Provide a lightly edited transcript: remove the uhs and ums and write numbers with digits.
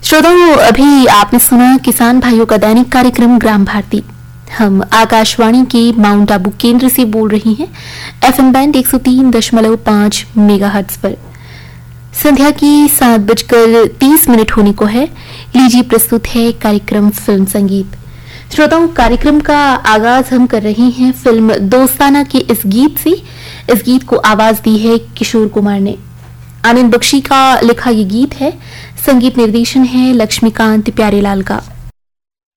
श्रोताओं, अभी आपने सुना किसान भाइयों का दैनिक कार्यक्रम ग्राम भारती। हम आकाशवाणी के माउंट आबू केंद्र से बोल रही हैं, एफएम बैंड 103.5 मेगाहर्ट्ज पर। संध्या की 7:30 होने को है। लीजिए प्रस्तुत है कार्यक्रम फिल्म संगीत। श्रोताओं, कार्यक्रम का आगाज हम कर रहे हैं फिल्म दोस्ताना के इस गीत से। इस गीत को आवाज दी है किशोर कुमार ने। आनंद बख्शी का लिखा ये गीत है। संगीत निर्देशन है लक्ष्मीकांत प्यारेलाल का।